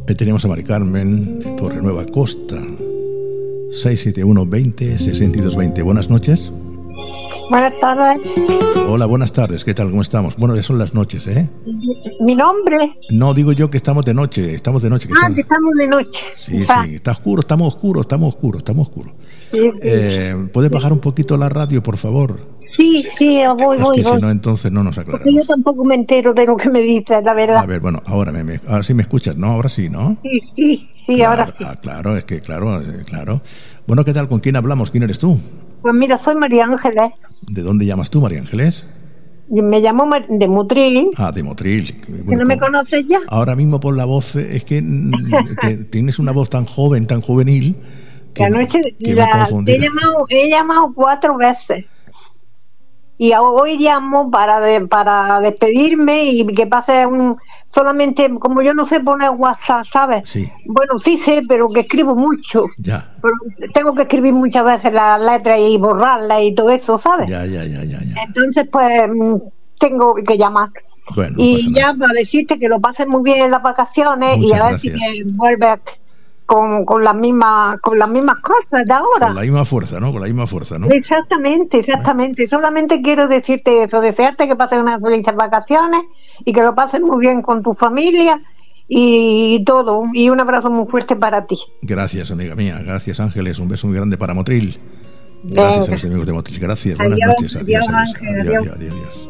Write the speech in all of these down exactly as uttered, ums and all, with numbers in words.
Ahí tenemos a Mari Carmen de Torre Nueva Costa. seis siete uno, veinte, sesenta y dos veinte. Buenas noches. Buenas tardes. Hola, buenas tardes. ¿Qué tal? ¿Cómo estamos? Bueno, ya son las noches, ¿eh? ¿Mi nombre? No, digo yo que estamos de noche. Estamos de noche. Que ah, son... que estamos de noche. Sí, ah. sí. Está oscuro, estamos oscuros, estamos oscuros, estamos oscuros. Sí, sí. Eh, ¿Puede bajar un poquito la radio, por favor? Sí, sí, voy, es voy. que voy. si no, entonces no nos aclaramos. Porque yo tampoco me entero de lo que me dices, la verdad. A ver, bueno, ahora, me, me, ahora sí me escuchas, ¿no? Ahora sí, ¿no? Sí, sí, sí, claro, ahora sí. Ah, claro, es que claro, eh, claro. Bueno, ¿qué tal? ¿Con quién hablamos? ¿Quién eres tú? Pues mira, soy María Ángeles. ¿De dónde llamas tú, María Ángeles? Me llamo Mar- de Motril. Ah, de Motril. Bueno, ¿Que no me por, conoces ya? ahora mismo por la voz, es que te, tienes una voz tan joven, tan juvenil, que, Que anoche que la, me confundí. he, llamado, he llamado cuatro veces. Y hoy llamo para de, para despedirme y que pase un... Solamente, como yo no sé poner WhatsApp, ¿sabes? Sí. Bueno, sí sé, pero que escribo mucho. Ya. Pero tengo que escribir muchas veces las letras y borrarlas y todo eso, ¿sabes? Ya, ya, ya, ya, ya. Entonces, pues, tengo que llamar. Bueno, no y pasa ya nada. para decirte que lo pases muy bien en las vacaciones. Muchas y a ver gracias. si me vuelves con, con las mismas con las mismas cosas de ahora. Con la misma fuerza, ¿no? Con la misma fuerza, ¿no? Exactamente, exactamente. ¿Eh? Solamente quiero decirte eso, desearte que pases unas felices vacaciones y que lo pases muy bien con tu familia y todo. Y un abrazo muy fuerte para ti. Gracias, amiga mía. Gracias, Ángeles. Un beso muy grande para Motril. Gracias Venga. a los amigos de Motril. Gracias. Adiós, Buenas noches. Adiós, adiós, adiós. Adiós, adiós. adiós, adiós, adiós.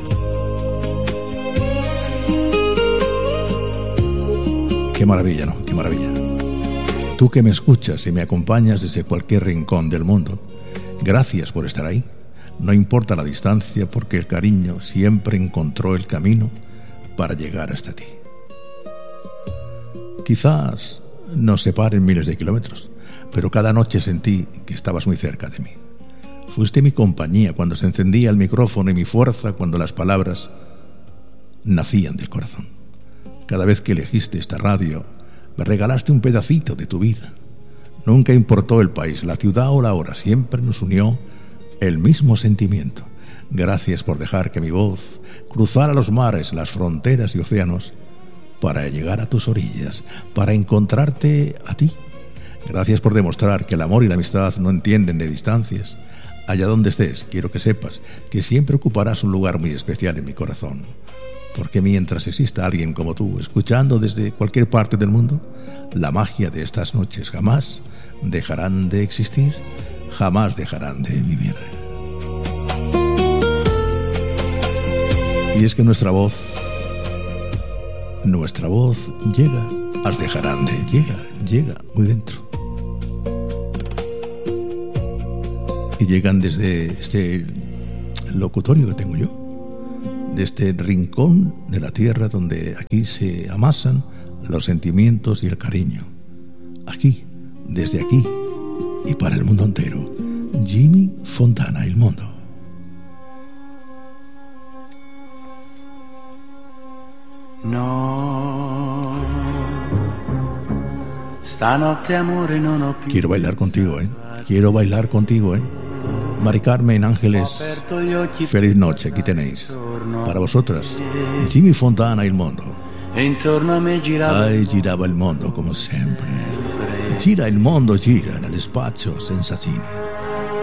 Qué maravilla, ¿no? Qué maravilla. Tú que me escuchas y me acompañas desde cualquier rincón del mundo, gracias por estar ahí. No importa la distancia, porque el cariño siempre encontró el camino para llegar hasta ti. Quizás nos separen miles de kilómetros, pero cada noche sentí que estabas muy cerca de mí. Fuiste mi compañía cuando se encendía el micrófono y mi fuerza cuando las palabras nacían del corazón. Cada vez que elegiste esta radio, me regalaste un pedacito de tu vida. Nunca importó el país, la ciudad o la hora, siempre nos unió el mismo sentimiento. Gracias por dejar que mi voz cruzara los mares, las fronteras y océanos para llegar a tus orillas, para encontrarte a ti. Gracias por demostrar que el amor y la amistad no entienden de distancias. Allá donde estés, quiero que sepas que siempre ocuparás un lugar muy especial en mi corazón. Porque mientras exista alguien como tú, escuchando desde cualquier parte del mundo, la magia de estas noches jamás dejarán de existir, jamás dejarán de vivir. Y es que nuestra voz, nuestra voz llega, las dejarán de, llega, llega muy dentro. Y llegan desde este locutorio que tengo yo, de este rincón de la tierra donde aquí se amasan los sentimientos y el cariño. Aquí, desde aquí y para el mundo entero, Jimmy Fontana, il mondo. No, stanotte amore non ho più. Quiero bailar contigo, ¿eh? Quiero bailar contigo, ¿eh? Mari Carmen, Ángeles, feliz noche, aquí tenéis. Para vosotras, Jimmy Fontana, il mondo. Ay, giraba il mondo come sempre. Gira il mondo, gira nello spazio senza fine.